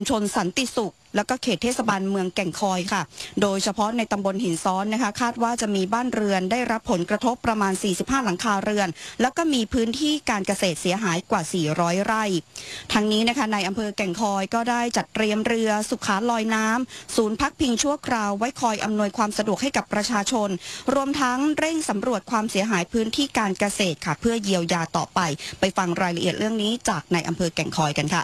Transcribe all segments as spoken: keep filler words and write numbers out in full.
ชนสันติสุขแล้วก็เขตเทศบาลเมืองแก่งคอยค่ะโดยเฉพาะในตำบลหินซ้อนนะคะคาดว่าจะมีบ้านเรือนได้รับผลกระทบประมาณสี่สิบห้าหลังคาเรือนแล้วก็มีพื้นที่การเกษตรเสียหายกว่าสี่ร้อยไร่ทั้งนี้นะคะในอำเภอแก่งคอยก็ได้จัดเตรียมเรือสุขาลอยน้ำศูนย์พักพิงชั่วคราวไว้คอยอำนวยความสะดวกให้กับประชาชนรวมทั้งเร่งสำรวจความเสียหายพื้นที่การเกษตรค่ะเพื่อเยียวยาต่อไปไปฟังรายละเอียดเรื่องนี้จากในอำเภอแก่งคอยกันค่ะ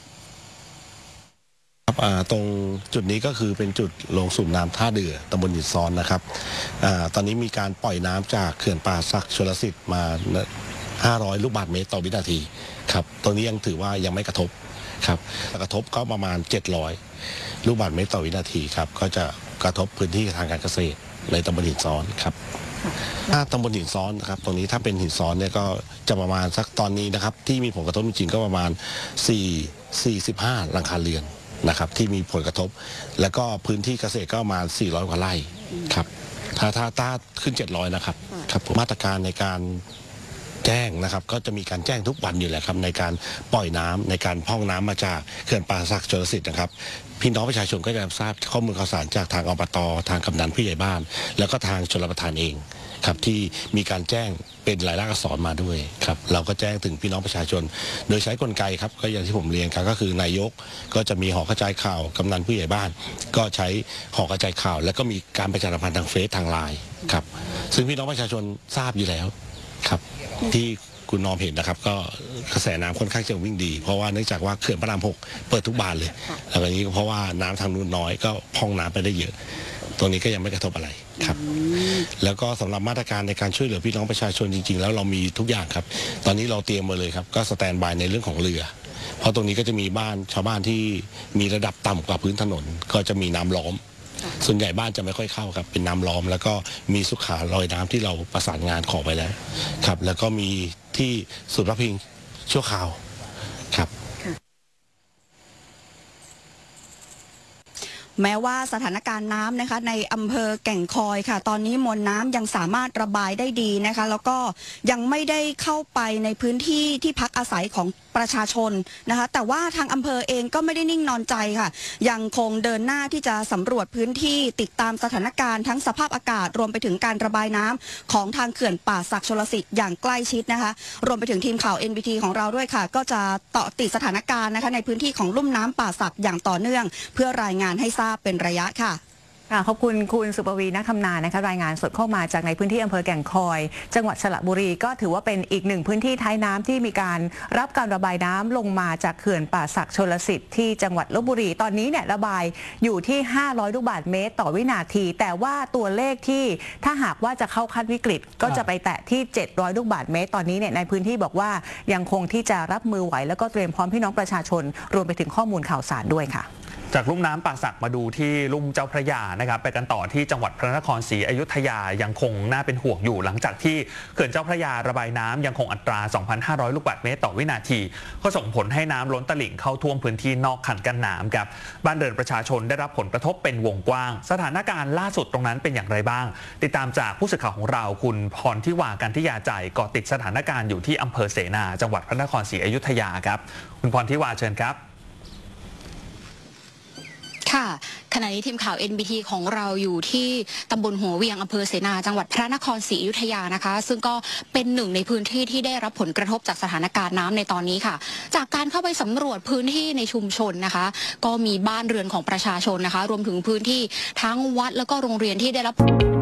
ตรงจุดนี้ก็คือเป็นจุดลงสูบน้ำท่าเดือตำบลหินซ้อนนะครับอตอนนี้มีการปล่อยน้ำจากเขื่อนป่าสักชลสิทธิ์มาห้าร้อยลูกบาศก์เมตรต่อวินาทีครับตรงนี้ยังถือว่ายังไม่กระทบครับกระทบก็ประมาณเจ็ดร้อยลูกบาศก์เมตรต่อวินาทีครับก็จะกระทบพื้นที่ทางการเกษตรในตำบลหินซ้อนครับถ้าตำบลหินซ้อนนะครับตรงนี้ถ้าเป็นหินซ้อนเนี่ยก็จะประมาณสักตอนนี้นะครับที่มีผลกระทบจริงๆก็ประมาณสี่สี่สิบห้าหลังคาเรือนนะครับที่มีผลกระทบแล้วก็พื้นที่เกษตรก็ประมาณสี่ร้อยกว่าไร่ครับถ้าถ้าถ้าขึ้นเจ็ดร้อยนะครับครับมาตรการในการแจ้งนะครับก็จะมีการแจ้งทุกวันอยู่แหละครับในการปล่อยน้ำในการพร่องน้ำมาจากเขื่อนป่าสักชลสิทธิ์นะครับพี่น้องประชาชนก็จะทราบข้อมูลข่าวสารจากทางอบต.ทางกำนันผู้ใหญ่บ้านแล้วก็ทางชลประทานเองครับที่มีการแจ้งเป็นลายลักษณ์อักษรมาด้วยครับเราก็แจ้งถึงพี่น้องประชาชนโดยใช้กลไกครับก็อย่างที่ผมเรียนครับก็คือนายกก็จะมีหอกระจายข่าวกำนันผู้ใหญ่บ้านก็ใช้หอกระจายข่าวแล้วก็มีการประชาสัมพันธ์ทางเฟซทางไลน์ครับซึ่งพี่น้องประชาชนทราบอยู่แล้วครับที่คุณนอมเห็นนะครับก็กระแสน้ำค่อนข้างจะวิ่งดีเพราะว่าเนื่องจากว่าเขื่อนพระรามหกเปิดทุกบานเลยแล้วก็นี้เพราะว่าน้ำทางนู้นน้อยก็พองน้ำไปได้เยอะตรงนี้ก็ยังไม่กระทบอะไรครับแล้วก็สำหรับมาตรการในการช่วยเหลือพี่น้องประชาชนจริงๆแล้วเรามีทุกอย่างครับตอนนี้เราเตรียมมาเลยครับก็สแตนบายในเรื่องของเรือเพราะตรงนี้ก็จะมีบ้านชาวบ้านที่มีระดับต่ำกว่าพื้นถนนก็จะมีน้ำล้อมส่วนใหญ่บ้านจะไม่ค่อยเข้าครับเป็นน้ำล้อมแล้วก็มีสุขาลอยน้ำที่เราประสานงานขอไปแล้วครับแล้วก็มีที่ศูนย์พักพิงชั่วคราวครับแม้ว่าสถานการณ์น้ำนะคะในอำเภอแก่งคอยค่ะตอนนี้มวลน้ำยังสามารถระบายได้ดีนะคะแล้วก็ยังไม่ได้เข้าไปในพื้นที่ที่พักอาศัยของประชาชนนะคะแต่ว่าทางอำเภอเองก็ไม่ได้นิ่งนอนใจค่ะยังคงเดินหน้าที่จะสำรวจพื้นที่ติดตามสถานการณ์ทั้งสภาพอากาศรวมไปถึงการระบายน้ำของทางเขื่อนป่าสักชลสิทธิ์อย่างใกล้ชิดนะคะรวมไปถึงทีมข่าว เอ็น บี ที ของเราด้วยค่ะก็จะเกาะติดสถานการณ์นะคะในพื้นที่ของลุ่มน้ำป่าสักอย่างต่อเนื่องเพื่อรายงานให้ทราบเป็นระยะค่ะขอบคุณคุณสุปวีณ คำนานะคะรายงานสดเข้ามาจากในพื้นที่อำเภอแก่งคอยจังหวัดสระบุรีก็ถือว่าเป็นอีกหนึ่งพื้นที่ท้ายน้ำที่มีการรับการระบายน้ำลงมาจากเขื่อนป่าสักชลสิทธิ์ที่จังหวัดลพบุรีตอนนี้เนี่ยระบายอยู่ที่ห้าร้อยลูกบาศก์เมตรต่อวินาทีแต่ว่าตัวเลขที่ถ้าหากว่าจะเข้าขั้นวิกฤตก็จะไปแตะที่เจ็ดร้อยลูกบาศก์เมตรตอนนี้เนี่ยในพื้นที่บอกว่ายังคงที่จะรับมือไหวแล้วก็เตรียมพร้อมพี่น้องประชาชนรวมไปถึงข้อมูลข่าวสารด้วยค่ะจากลุ่มน้ำป่าสักมาดูที่ลุ่มเจ้าพระยานะครับไปกันต่อที่จังหวัดพระนครศรีอยุธยายังคงน่าเป็นห่วงอยู่หลังจากที่เขื่อนเจ้าพระยาระบายน้ำยังคงอัตรา สองพันห้าร้อย ลูกบาศก์เมตรต่อวินาทีก็ส่งผลให้น้ำล้นตลิ่งเข้าท่วมพื้นที่นอกคันกั้นน้ำครับบ้านเรือนประชาชนได้รับผลกระทบเป็นวงกว้างสถานการณ์ล่าสุดตรงนั้นเป็นอย่างไรบ้างติดตามจากผู้สื่อข่าวของเราคุณพรทิวากันทิยาใจเกาะติดสถานการณ์อยู่ที่อำเภอเสนาจังหวัดพระนครศรีอยุธยาครับคุณพรทิวาเชิญครับค่ะขณะนี้ทีมข่าว เอ็น บี ที ของเราอยู่ที่ตำบลหัวเวียงอำเภอเสนาจังหวัดพระนครศรีอยุธยานะคะซึ่งก็เป็นหนึ่งในพื้นที่ที่ได้รับผลกระทบจากสถานการณ์น้ำในตอนนี้ค่ะจากการเข้าไปสำรวจพื้นที่ในชุมชนนะคะก็มีบ้านเรือนของประชาชนนะคะรวมถึงพื้นที่ทั้งวัดแล้วก็โรงเรียนที่ได้รับ